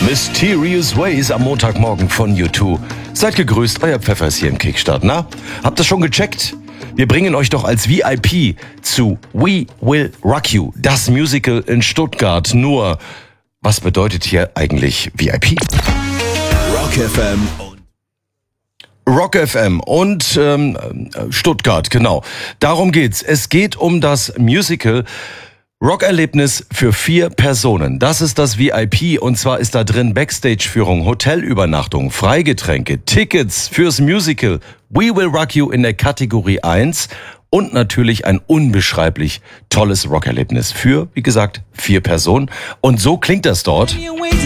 Mysterious Ways am Montagmorgen von U2. Seid gegrüßt, euer Pfeffers hier im Kickstart. Na, habt ihr schon gecheckt? Wir bringen euch doch als VIP zu We Will Rock You, das Musical in Stuttgart. Nur, was bedeutet hier eigentlich VIP? Rock FM. Rock FM und Stuttgart, genau. Darum geht's. Es geht um das Musical Rockerlebnis für 4 Personen. Das ist das VIP und zwar ist da drin Backstage-Führung, Hotelübernachtung, Freigetränke, Tickets fürs Musical We Will Rock You in der Kategorie 1 und natürlich ein unbeschreiblich tolles Rockerlebnis für, wie gesagt, 4 Personen. Und so klingt das dort.